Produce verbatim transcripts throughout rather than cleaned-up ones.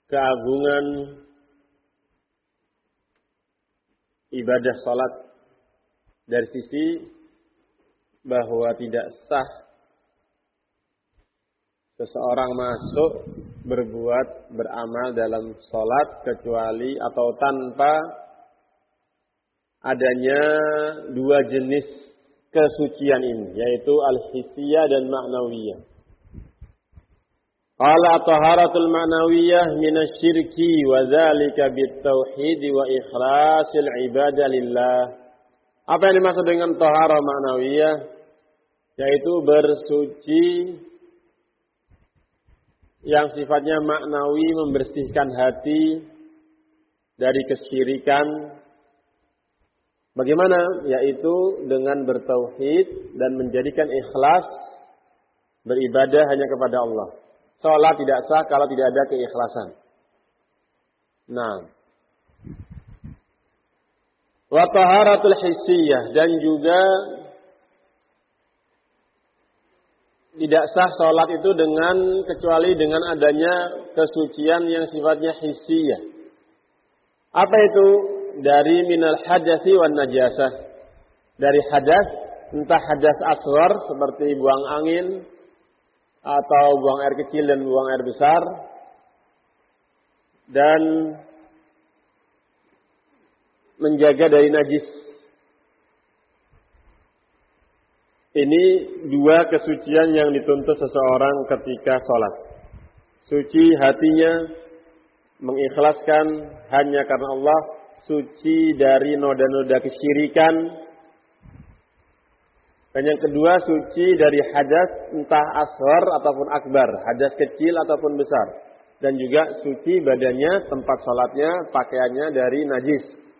keagungan ibadah salat dari sisi bahwa tidak sah seseorang masuk berbuat beramal dalam salat kecuali atau tanpa adanya dua jenis kesucian ini, yaitu al-hissiyah dan ma'nawiyah. Qala taharatul ma'nawiyah minasyirki wa dzalika bitauhid wa ikhlasil ibadah lillah. Apa yang dimaksud dengan taharah ma'nawiyah? Yaitu bersuci yang sifatnya maknawi, membersihkan hati dari kesyirikan. Bagaimana? Yaitu dengan bertauhid dan menjadikan ikhlas beribadah hanya kepada Allah. Salat tidak sah kalau tidak ada keikhlasan. Nah, wa taharatul hissiyah, dan juga tidak sah salat itu dengan kecuali dengan adanya kesucian yang sifatnya hissiyah. Apa itu? Dari minal hadasi wan najasah. Dari hadas, entah hadas asghar seperti buang angin atau buang air kecil dan buang air besar, dan menjaga dari najis. Ini dua kesucian yang dituntut seseorang ketika sholat. Suci hatinya, mengikhlaskan hanya karena Allah, suci dari noda-noda kesyirikan. Dan yang kedua, suci dari hadas entah asghar ataupun akbar, hadas kecil ataupun besar. Dan juga suci badannya, tempat sholatnya, pakaiannya dari najis.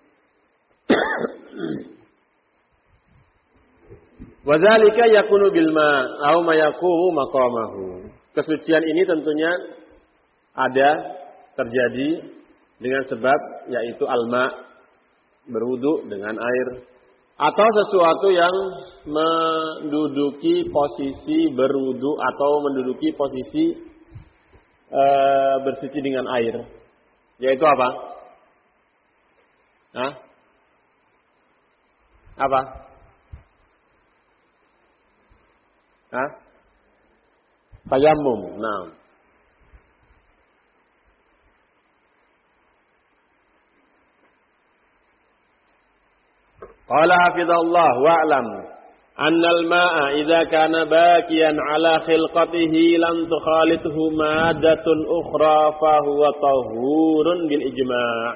Wadzalika yakunu bil ma' aw ma yaqumu maqamahu. Kesucian ini tentunya ada terjadi dengan sebab yaitu alma, berwudu dengan air, atau sesuatu yang menduduki posisi berwudu atau menduduki posisi e, bersuci dengan air. Yaitu apa? Hah? Apa? Hah? Tayammum. Nah. Qala hafizallah wa'lam anna al-ma'a idza kana baqiyan 'ala khilqatihi lam tukhalithu maddatun ukhra fa huwa tahurun bil ijma'.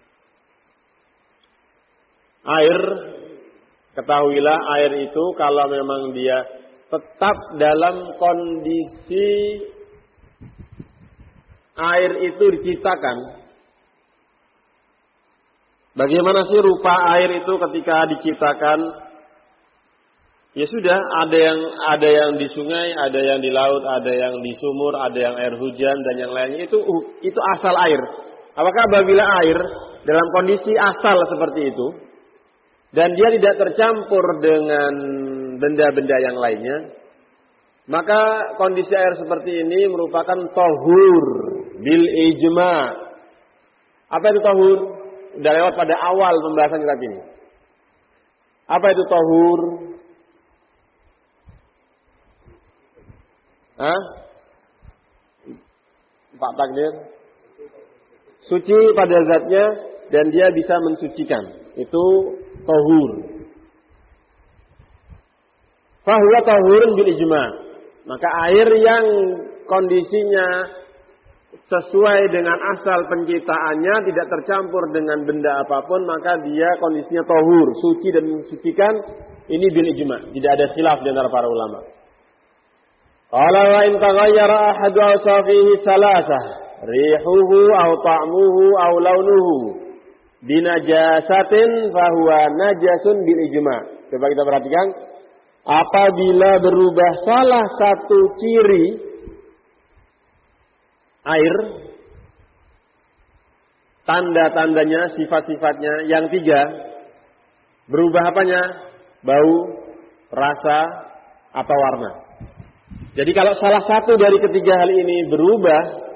Air, ketahuilah air itu kalau memang dia tetap dalam kondisi air itu diciptakan. Bagaimana sih rupa air itu ketika diciptakan? Ya sudah, ada yang ada yang di sungai, ada yang di laut, ada yang di sumur, ada yang air hujan dan yang lainnya. Itu itu asal air. Apakah apabila air dalam kondisi asal seperti itu dan dia tidak tercampur dengan benda-benda yang lainnya, maka kondisi air seperti ini merupakan tahur bil ijma'. Apa itu tahur? Sudah lewat pada awal pembahasan kitab ini. Apa itu tahur? Hah? Pak Takdir? Suci pada zatnya dan dia bisa mensucikan. Itu tahur. Fahuwa tahurun bil ijma'. Maka air yang kondisinya sesuai dengan asal penciptaannya, tidak tercampur dengan benda apapun, maka dia kondisinya tahur, suci dan mensucikan. Ini bil ijma', tidak ada khilaf di antara para ulama. Qala wa in taghayyara ahadu awsafihi salasah, rihuhu aw ta'muhu aw launuhu binajasatin fahuwa najasun bil ijma'. Coba kita perhatikan, apabila berubah salah satu ciri air, tanda-tandanya, sifat-sifatnya yang tiga, berubah apanya? Bau, rasa, atau warna. Jadi kalau salah satu dari ketiga hal ini berubah,